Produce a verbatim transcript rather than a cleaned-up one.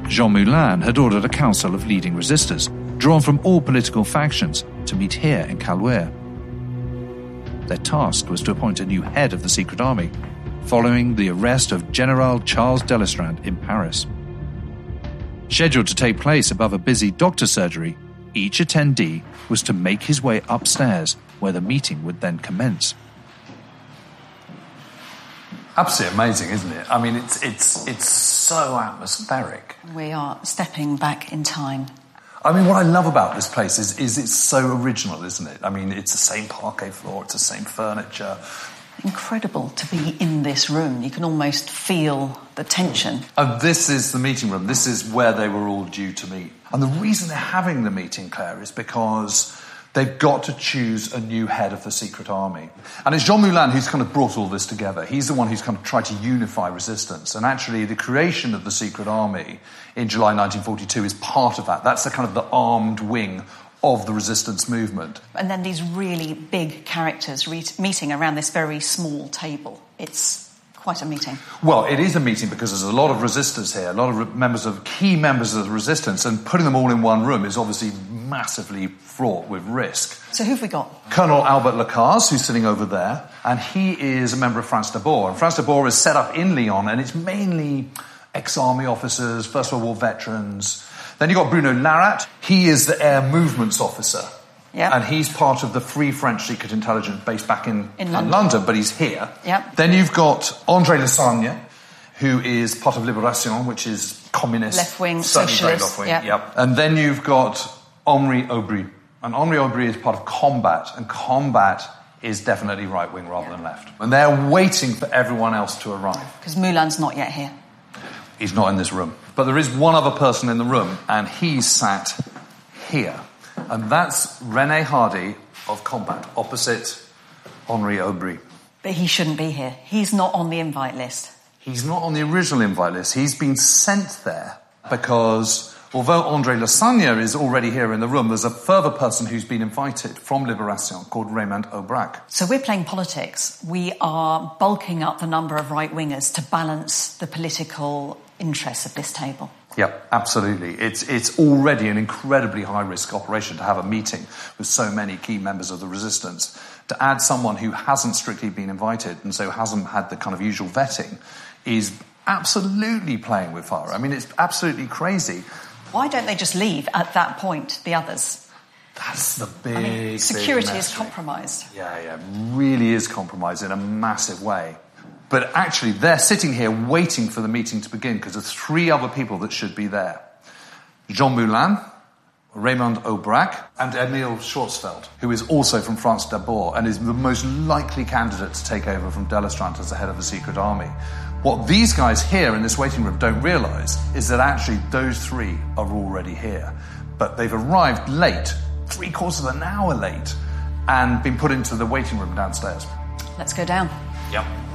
Jean Moulin had ordered a council of leading resistors, drawn from all political factions, to meet here in Caluire. Their task was to appoint a new head of the secret army, following the arrest of General Charles d'Elestrade in Paris. Scheduled to take place above a busy doctor's surgery, each attendee was to make his way upstairs, where the meeting would then commence. Absolutely amazing, isn't it? I mean, it's it's it's so atmospheric. We are stepping back in time. I mean, what I love about this place is, is it's so original, isn't it? I mean, it's the same parquet floor, it's the same furniture. Incredible to be in this room. You can almost feel the tension. And this is the meeting room. This is where they were all due to meet. And the reason they're having the meeting, Claire, is because they've got to choose a new head of the secret army. And it's Jean Moulin who's kind of brought all this together. He's the one who's kind of tried to unify resistance. And actually, the creation of the secret army in July nineteen forty-two is part of that. That's the kind of the armed wing of the resistance movement. And then these really big characters re- meeting around this very small table. It's quite a meeting. Well, it is a meeting because there's a lot of resistors here, a lot of re- members of key members of the resistance, and putting them all in one room is obviously massively fraught with risk. So who've we got? Colonel Albert Lacaze, who's sitting over there, and he is a member of France d'Abord. And France d'Abord is set up in Lyon, and it's mainly ex-army officers, First World War veterans. Then you've got Bruno Larat. He is the air movements officer. Yep. And he's part of the Free French Secret Intelligence based back in, in in London. London, but he's here. Yep. Then you've got André Lassagne, who is part of Libération, which is communist. Left-wing, certainly very socialist. left-wing, Yep. yep. And then you've got Henri Aubry. And Henri Aubry is part of Combat, and Combat is definitely right-wing rather yeah. than left. And they're waiting for everyone else to arrive. Because Moulin's not yet here. He's not in this room. But there is one other person in the room, and he's sat here. And that's René Hardy of Combat, opposite Henri Aubry. But he shouldn't be here. He's not on the invite list. He's not on the original invite list. He's been sent there because, although André Lassagne is already here in the room, there's a further person who's been invited from Libération called Raymond Aubrac. So we're playing politics. We are bulking up the number of right-wingers to balance the political interests of this table. Yeah, absolutely. It's it's already an incredibly high-risk operation to have a meeting with so many key members of the resistance. To add someone who hasn't strictly been invited and so hasn't had the kind of usual vetting is absolutely playing with fire. I mean, it's absolutely crazy. Why don't they just leave at that point, the others? That's the big, I mean, security big is compromised. Yeah, yeah, really is compromised in a massive way. But actually, they're sitting here waiting for the meeting to begin because there's three other people that should be there. Jean Moulin, Raymond Aubrac, and Emile Schwarzfeld, who is also from France d'Abord and is the most likely candidate to take over from d'Elestrade as the head of the secret army. What these guys here in this waiting room don't realise is that actually those three are already here. But they've arrived late, three quarters of an hour late, and been put into the waiting room downstairs. Let's go down. Yep.